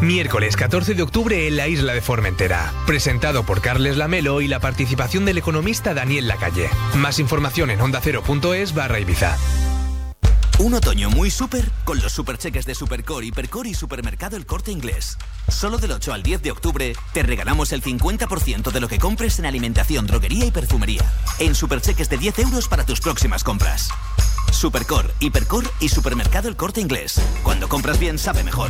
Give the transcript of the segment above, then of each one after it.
Miércoles 14 de octubre en la isla de Formentera. Presentado por Carles Lamelo y la participación del economista Daniel Lacalle. Más información en ondacero.es/Ibiza. Un otoño muy súper con los supercheques de Supercore, Hipercore y Supermercado El Corte Inglés. Solo del 8 al 10 de octubre te regalamos el 50% de lo que compres en alimentación, droguería y perfumería. En supercheques de 10 euros para tus próximas compras. Supercore, Hipercore y Supermercado El Corte Inglés. Cuando compras bien, sabe mejor.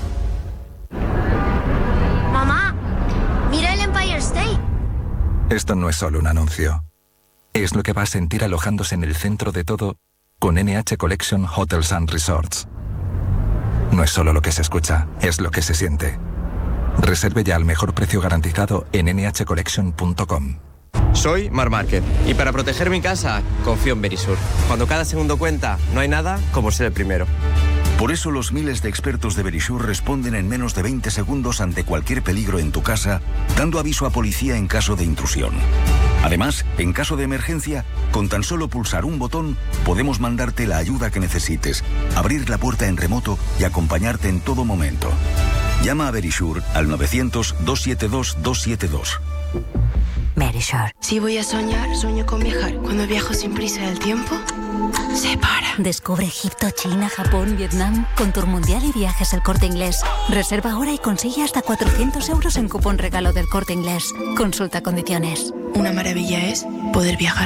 Mamá, mira el Empire State. Esto no es solo un anuncio. Es lo que va a sentir alojándose en el centro de todo con NH Collection Hotels and Resorts. No es solo lo que se escucha, es lo que se siente. Reserve ya al mejor precio garantizado en nhcollection.com. Soy Marc Márquez y para proteger mi casa confío en Verisur. Cuando cada segundo cuenta, no hay nada como ser el primero. Por eso los miles de expertos de Verisur responden en menos de 20 segundos ante cualquier peligro en tu casa, dando aviso a policía en caso de intrusión. Además, en caso de emergencia, con tan solo pulsar un botón, podemos mandarte la ayuda que necesites, abrir la puerta en remoto y acompañarte en todo momento. Llama a Verisur al 900-272-272. Verisur. Si voy a soñar, sueño con viajar. Cuando viajo sin prisa del tiempo, se para. Descubre Egipto, China, Japón, Vietnam con Tour Mundial y Viajes El Corte Inglés. Reserva ahora y consigue hasta 400 euros en cupón regalo del Corte Inglés. Consulta condiciones. Una maravilla es poder viajar.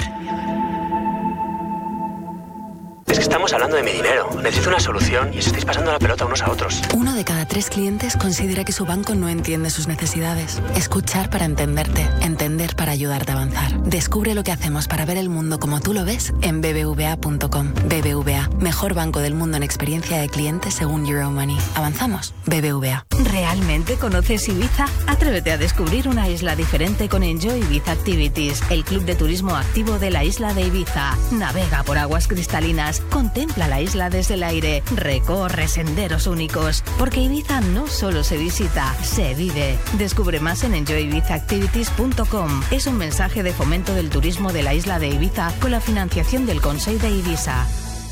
Es que estamos hablando de mi dinero. Necesito una solución y os estáis pasando la pelota unos a otros. 1 de cada 3 clientes considera que su banco no entiende sus necesidades. Escuchar para entenderte, entender para ayudarte a avanzar. Descubre lo que hacemos para ver el mundo como tú lo ves en bbva.com. BBVA, mejor banco del mundo en experiencia de cliente según Euromoney. ¿Avanzamos? BBVA. ¿Realmente conoces Ibiza? Atrévete a descubrir una isla diferente con Enjoy Ibiza Activities, el club de turismo activo de la isla de Ibiza. Navega por aguas cristalinas, contempla la isla desde el aire, recorre senderos únicos, porque Ibiza no solo se visita, se vive. Descubre más en enjoyibizaactivities.com. Es un mensaje de fomento del turismo de la isla de Ibiza con la financiación del Consell de Ibiza.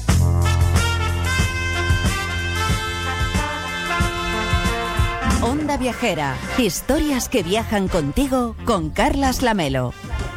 Onda Viajera. Historias que viajan contigo con Carlas Lamelo.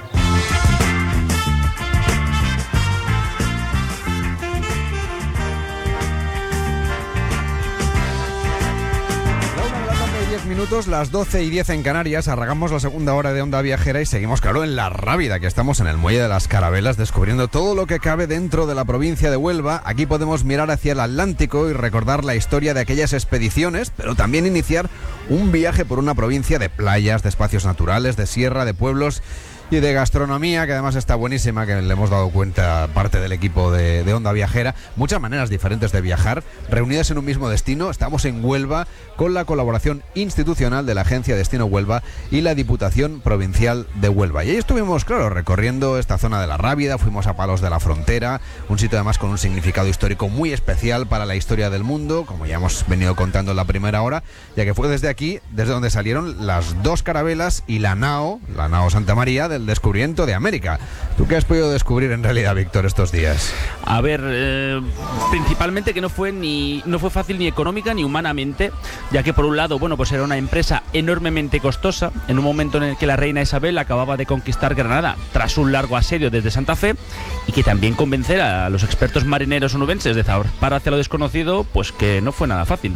Minutos, las 12:10 en Canarias. Arrancamos la segunda hora de Onda Viajera y seguimos, claro, en La Rábida, que estamos en el Muelle de las Carabelas, descubriendo todo lo que cabe dentro de la provincia de Huelva. Aquí podemos mirar hacia el Atlántico y recordar la historia de aquellas expediciones, pero también iniciar un viaje por una provincia de playas, de espacios naturales, de sierra, de pueblos y de gastronomía, que además está buenísima, que le hemos dado cuenta parte del equipo de Onda Viajera. Muchas maneras diferentes de viajar, reunidas en un mismo destino. Estamos en Huelva con la colaboración institucional de la Agencia Destino Huelva y la Diputación Provincial de Huelva. Y ahí estuvimos, claro, recorriendo esta zona de La Rábida, fuimos a Palos de la Frontera, un sitio además con un significado histórico muy especial para la historia del mundo, como ya hemos venido contando en la primera hora, ya que fue desde aquí, desde donde salieron las 2 carabelas y la nao Santa María del descubrimiento de América. ¿Tú qué has podido descubrir en realidad, Víctor, estos días? A ver, principalmente que no fue fácil ni económica ni humanamente, ya que por un lado, bueno, pues era una empresa enormemente costosa, en un momento en el que la reina Isabel acababa de conquistar Granada tras un largo asedio desde Santa Fe, y que también convencer a los expertos marineros onubenses de zarpar hacia lo desconocido, pues que no fue nada fácil.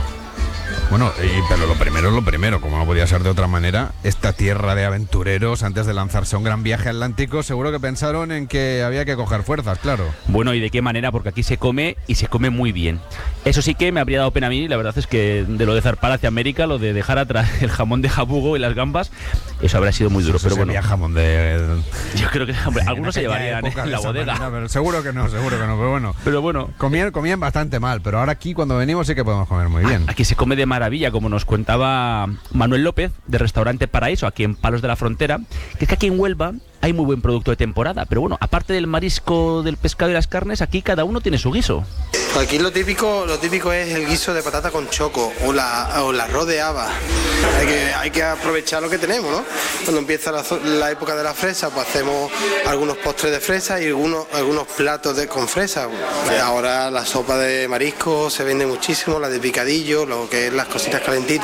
Bueno, pero lo primero es lo primero, como no podía ser de otra manera. Esta tierra de aventureros, antes de lanzarse a un gran viaje atlántico, seguro que pensaron en que había que coger fuerzas, claro. Bueno, ¿y de qué manera? Porque aquí se come, y se come muy bien. Eso sí que me habría dado pena a mí, la verdad es que de lo de zarpar hacia América, lo de dejar atrás el jamón de jabugo y las gambas, eso habría sido muy duro, pero bueno. Jamón de... Yo creo que, hombre, algunos se llevarían en la bodega. Manera, pero seguro que no, pero bueno. Comían bastante mal, pero ahora aquí cuando venimos sí que podemos comer muy bien. Aquí se come de maravilla, como nos contaba Manuel López, de Restaurante Paraíso, aquí en Palos de la Frontera, que es que aquí en Huelva hay muy buen producto de temporada, pero bueno, aparte del marisco, del pescado y las carnes, aquí cada uno tiene su guiso. Aquí lo típico es el guiso de patata con choco o el arroz de haba. Hay que aprovechar lo que tenemos, ¿no? Cuando empieza la época de la fresa, pues hacemos algunos postres de fresa y algunos platos con fresa. Ahora la sopa de marisco se vende muchísimo, la de picadillo, lo que es las cositas calentitas.